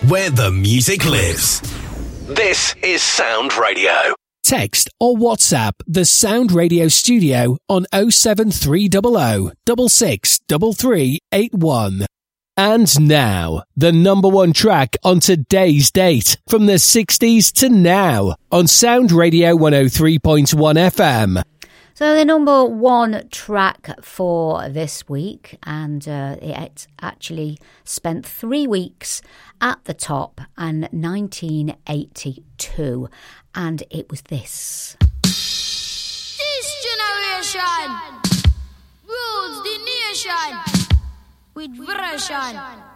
where the music lives. This is Sound Radio. Text or WhatsApp the Sound Radio studio on 07300 663381. And now, the number one track on today's date, from the 60s to now, on Sound Radio 103.1 FM. So the number one track for this week, and it actually spent 3 weeks at the top in 1982, and it was this. This generation rules the nation with version.